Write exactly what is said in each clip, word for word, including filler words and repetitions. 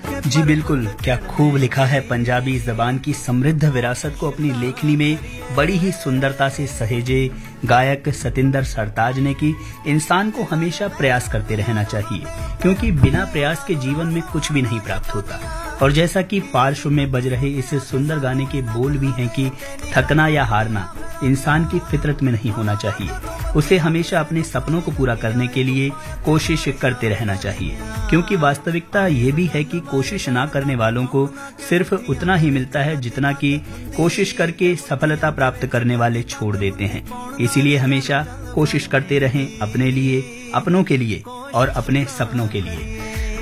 जी बिल्कुल, क्या खूब लिखा है। पंजाबी जबान की समृद्ध विरासत को अपनी लेखनी में बड़ी ही सुंदरता से सहेजे गायक सतिंदर सरताज ने कि इंसान को हमेशा प्रयास करते रहना चाहिए, क्योंकि बिना प्रयास के जीवन में कुछ भी नहीं प्राप्त होता। और जैसा कि पार्श्व में बज रहे इस सुंदर गाने के बोल भी हैं कि थकना या हारना इंसान की फितरत में नहीं होना चाहिए। उसे हमेशा अपने सपनों को पूरा करने के लिए कोशिश करते रहना चाहिए, क्योंकि वास्तविकता ये भी है कि कोशिश ना करने वालों को सिर्फ उतना ही मिलता है जितना कि कोशिश करके सफलता प्राप्त करने वाले छोड़ देते हैं। इसीलिए हमेशा कोशिश करते रहें अपने लिए, अपनों के लिए और अपने सपनों के लिए।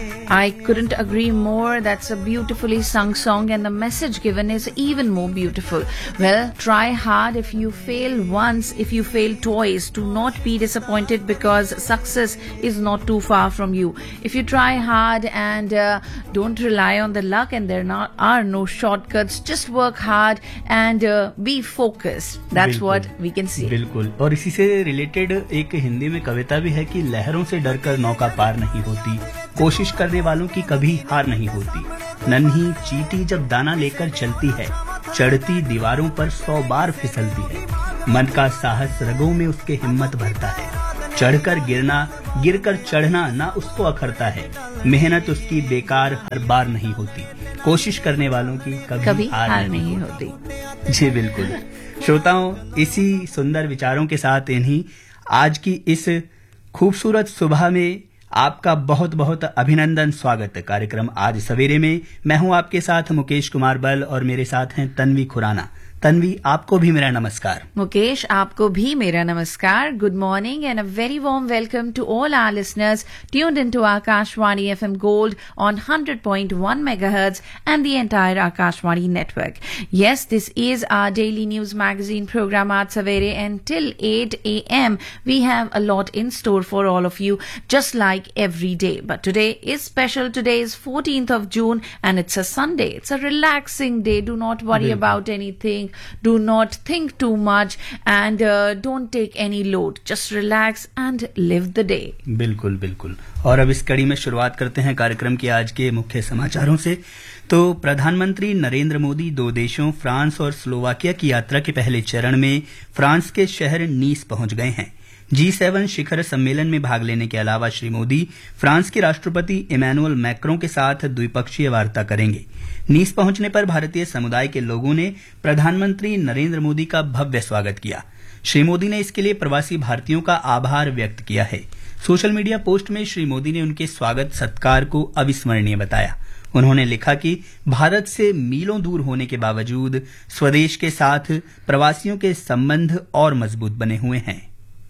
I couldn't agree more. That's a beautifully sung song and the message given is even more beautiful. Well, try hard. If you fail once, if you fail twice, do not be disappointed because success is not too far from you. If you try hard and uh, don't rely on the luck and there not, are no shortcuts, just work hard and uh, be focused. That's what we can see. बिल्कुल। और इसी से related एक हिंदी में कविता भी है कि लहरों से डरकर नौका पार नहीं होती, कोशिश करने वालों की कभी हार नहीं होती। नन्ही चींटी जब दाना लेकर चलती है, चढ़ती दीवारों पर सौ बार फिसलती है। मन का साहस रगों में उसके हिम्मत भरता है, चढ़कर गिरना, गिरकर चढ़ना ना उसको अखरता है। मेहनत उसकी बेकार हर बार नहीं होती, कोशिश करने वालों की कभी, कभी हार, हार नहीं, नहीं होती। होती। जी बिल्कुल। श्रोताओं, इसी सुंदर विचारों के साथ इन्हीं आज की इस खूबसूरत सुबह में आपका बहुत बहुत अभिनंदन, स्वागत। कार्यक्रम आज सवेरे में मैं हूं आपके साथ मुकेश कुमार बल और मेरे साथ हैं तन्वी खुराना। तन्वी, आपको भी मेरा नमस्कार। मुकेश, आपको भी मेरा नमस्कार। Good morning and a very warm welcome to all our listeners tuned into Akashvani F M Gold on one hundred point one megahertz and the entire Akashvani network. Yes, this is our daily news magazine program Aaj Savere, and till eight a m we have a lot in store for all of you, just like every day. But today is special. Today is fourteenth of June and it's a Sunday. It's a relaxing day. Do not worry about anything. Do not think too much and uh, don't take any load. Just relax and live the day. बिल्कुल बिल्कुल। और अब इस कड़ी में शुरुआत करते हैं कार्यक्रम के आज के मुख्य समाचारों से। तो प्रधानमंत्री नरेंद्र मोदी दो देशों फ्रांस और स्लोवाकिया की यात्रा के पहले चरण में फ्रांस के शहर नीस पहुंच गए हैं। जी सेवन शिखर सम्मेलन में भाग लेने के अलावा श्री मोदी फ्रांस के राष्ट्रपति इमैनुअल मैक्रों के साथ द्विपक्षीय वार्ता करेंगे। नीस पहुंचने पर भारतीय समुदाय के लोगों ने प्रधानमंत्री नरेंद्र मोदी का भव्य स्वागत किया। श्री मोदी ने इसके लिए प्रवासी भारतीयों का आभार व्यक्त किया है। सोशल मीडिया पोस्ट में श्री मोदी ने उनके स्वागत सत्कार को अविस्मरणीय बताया। उन्होंने लिखा कि भारत से मीलों दूर होने के बावजूद स्वदेश के साथ प्रवासियों के संबंध और मजबूत बने हुए हैं।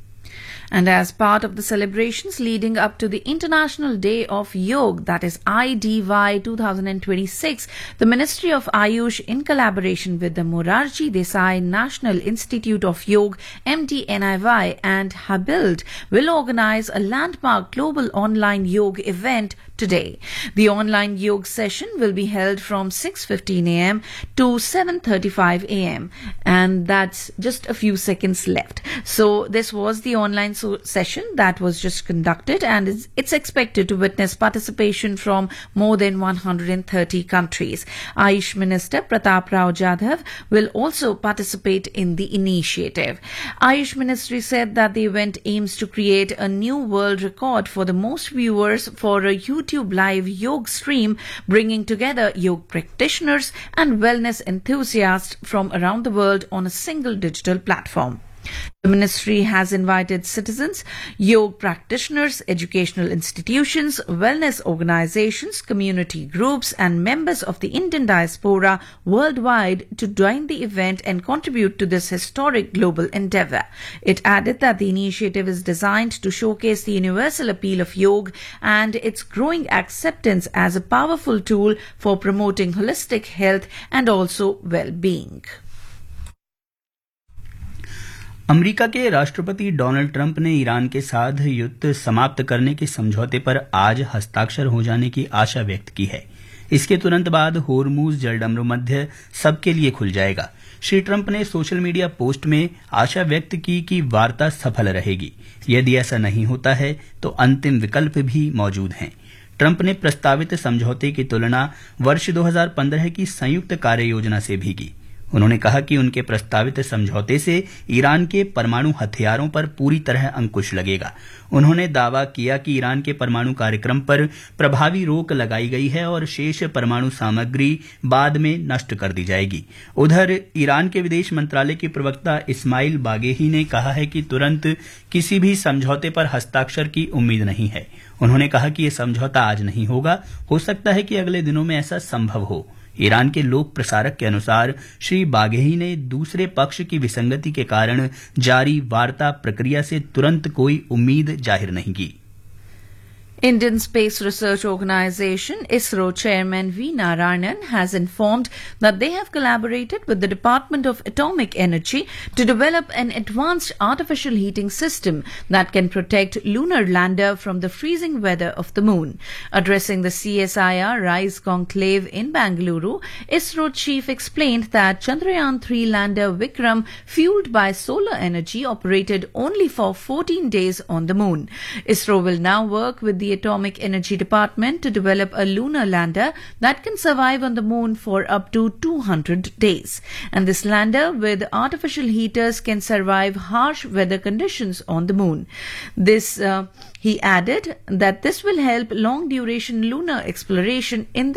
And as part of the celebrations leading up to the International Day of Yoga, that is I D Y twenty twenty-six, the Ministry of Ayush, in collaboration with the Morarji Desai National Institute of Yoga, M D N I Y, and Habild, will organize a landmark global online yoga event today. The online yoga session will be held from six fifteen a m to seven thirty-five a m and that's just a few seconds left. So this was the online so session that was just conducted, and it's, it's expected to witness participation from more than one hundred thirty countries. Ayush Minister Pratap Rao Jadhav will also participate in the initiative. Ayush Ministry said that the event aims to create a new world record for the most viewers for a YouTube live yoga stream, bringing together yoga practitioners and wellness enthusiasts from around the world on a single digital platform. The ministry has invited citizens, yoga practitioners, educational institutions, wellness organizations, community groups, and members of the Indian diaspora worldwide to join the event and contribute to this historic global endeavor. It added that the initiative is designed to showcase the universal appeal of yoga and its growing acceptance as a powerful tool for promoting holistic health and also well-being. America के राष्ट्रपति Donald Trump ने Iran के साथ युद्ध समाप्त करने के समझौते पर आज हस्ताक्षर हो जाने की आशा व्यक्त की है। इसके तुरंत बाद होर्मुज जलडमरू मध्य सबके लिए खुल जाएगा। श्री ट्रंप ने सोशल मीडिया पोस्ट में आशा व्यक्त की कि वार्ता सफल रहेगी। यदि ऐसा नहीं होता है तो अंतिम विकल्प भी मौजूद हैं। ट्रंप ने प्रस्तावित समझौते की तुलना वर्ष दो हज़ार पंद्रह की संयुक्त कार्य योजना से भी की। उन्होंने कहा कि उनके प्रस्तावित समझौते से ईरान के परमाणु हथियारों पर पूरी तरह अंकुश लगेगा। उन्होंने दावा किया कि ईरान के परमाणु कार्यक्रम पर प्रभावी रोक लगाई गई है और शेष परमाणु सामग्री बाद में नष्ट कर दी जाएगी। उधर ईरान के विदेश मंत्रालय के प्रवक्ता इस्माइल बागेही ने कहा है कि तुरंत किसी भी समझौते पर हस्ताक्षर की उम्मीद नहीं है। उन्होंने कहा कि यह समझौता आज नहीं होगा, हो सकता है कि अगले दिनों में ऐसा संभव हो। ईरान के लोक प्रसारक के अनुसार श्री बाघेही ने दूसरे पक्ष की विसंगति के कारण जारी वार्ता प्रक्रिया से तुरंत कोई उम्मीद जाहिर नहीं की। Indian Space Research Organisation ISRO Chairman V. Narayanan has informed that they have collaborated with the Department of Atomic Energy to develop an advanced artificial heating system that can protect lunar lander from the freezing weather of the moon. Addressing the C S I R RISE conclave in Bangalore, ISRO chief explained that Chandrayaan three lander Vikram, fueled by solar energy, operated only for fourteen days on the moon. ISRO will now work with the Atomic Energy Department to develop a lunar lander that can survive on the moon for up to two hundred days. And this lander with artificial heaters can survive harsh weather conditions on the moon. This, uh, he added that this will help long duration lunar exploration in the